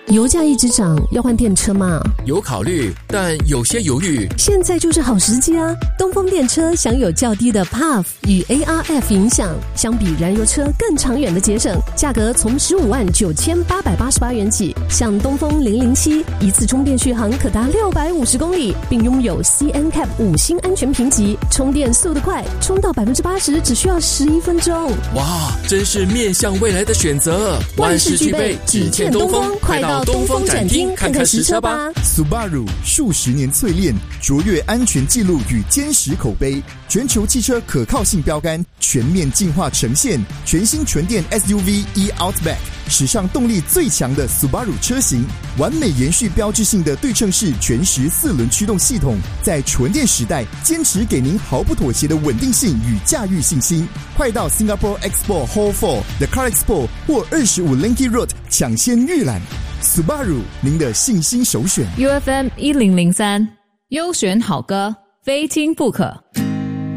油价一直涨，要换电车吗？ 有考虑，但有些犹豫。 现在就是好时机啊！东风电车享有较低的 PAF 与 ARF 影响，相比燃油车更长远的节省，价格从159888元起。像东风007，一次充电续航可达650公里，并拥有 CNCAP 5星安全评级，充电速度快，充到80%只需要11分钟。 哇，真是面向未来的选择，万事俱备，只欠东风，快到东风展厅看看实车吧。 Subaru 数十年淬炼，卓越安全记录与坚实口碑，全球汽车可靠性标杆全面进化呈现。全新纯电 SUV e-Outback， 史上动力最强的 Subaru 车型，完美延续标志性的对称式全时4轮驱动系统，在纯电时代坚持给您毫不妥协的稳定性与驾驭信心。快到 Singapore Expo Hall 4 The Car Expo 或25 Linky Road 抢先预览。Subaru， 您的信心首选。 UFM 1003，优选好歌，非听不可。